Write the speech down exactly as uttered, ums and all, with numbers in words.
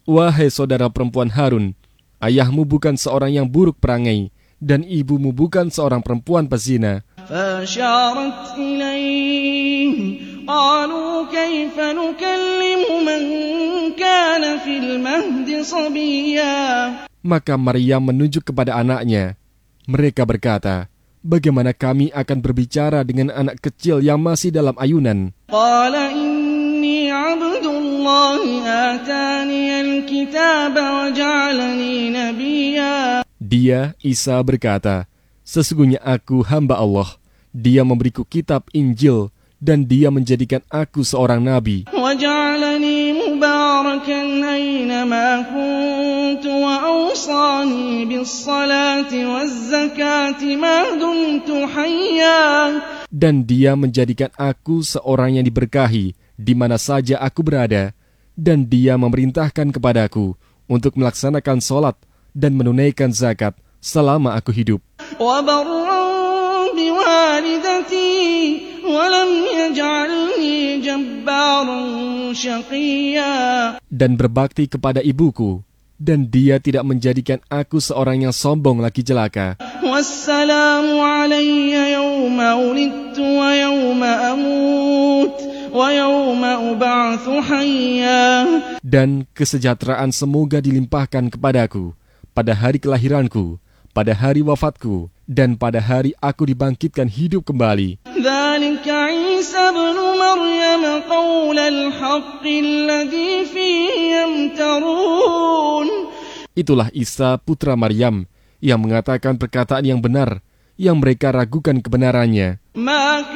Wahai saudara perempuan Harun, ayahmu bukan seorang yang buruk perangai, dan ibumu bukan seorang perempuan pezina. فأشارت إليه قالوا كيف نكلم من كان في المهد صبيا. Maka Maryam menunjuk kepada anaknya. Mereka berkata, bagaimana kami akan berbicara dengan anak kecil yang masih dalam ayunan? قال إني عبد الله آتاني الكتاب وجعلني نبيا. Dia, Isa, berkata, sesungguhnya aku hamba Allah. Dia memberiku kitab Injil, dan dia menjadikan aku seorang nabi. وجعلني مباركا أينما كنت وأوصاني بالصلاة والزكاة ما دمت حيا. Dan dia menjadikan aku seorang yang diberkahi di mana saja aku berada, dan dia memerintahkan kepadaku untuk melaksanakan sholat dan menunaikan zakat selama aku hidup. وبرا بوالدتي ولم يجعلني جبارا شقيا. Dan berbakti kepada ibuku, dan dia tidak menjadikan aku seorang yang sombong lagi celaka. والسلام علي يوم ولدت ويوم أموت ويوم أبعث حيا. Dan kesejahteraan semoga dilimpahkan kepadaku pada hari kelahiranku, pada hari wafatku, dan pada hari aku dibangkitkan hidup kembali. ذلك عيسى ابن مريم قول الحق الذي فيه يمترون. Itulah Isa putra Maryam yang mengatakan perkataan yang benar, yang mereka ragukan kebenarannya. ما